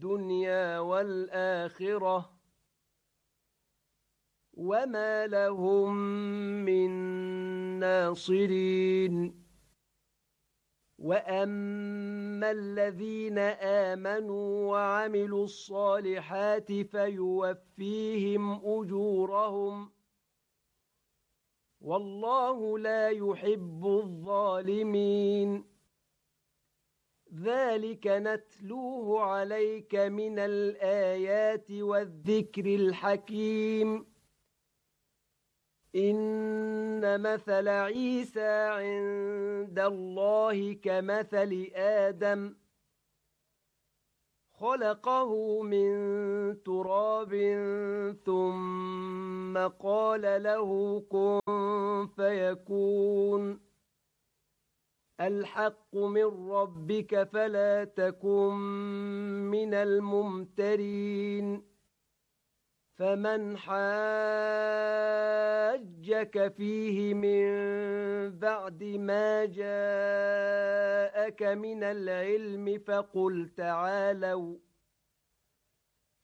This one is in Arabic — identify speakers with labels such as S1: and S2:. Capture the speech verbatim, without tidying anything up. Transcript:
S1: الدنيا والآخرة وما لهم من ناصرين. وأما الذين آمنوا وعملوا الصالحات فيوفيهم أجورهم والله لا يحب الظالمين. ذلك نتلوه عليك من الآيات والذكر الحكيم. إن مثل عيسى عند الله كمثل آدم خلقه من تراب ثم قال له كن فيكون. الحق من ربك فلا تكن من الممترين. فمن حاجك فيه من بعد ما جاءك من العلم فقل تعالوا